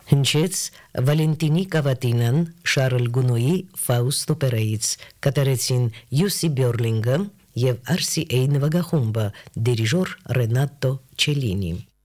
Հնչեց Վալենտինի Կավատինան, Շարլ Գունոյի Ֆաուստ օպերայից, կատարեցին Յուսի Բյորլինգը և RCA նվագախումբը, դիրիժոր Ռենատո Չելինի։